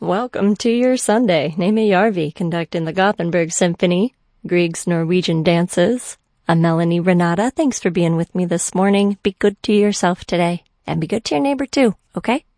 Welcome to your Sunday. Naime Jarvi conducting the Gothenburg Symphony, Grieg's Norwegian Dances. I'm Melanie Renata. Thanks for being with me this morning. Be good to yourself today, and be good to your neighbor too, okay?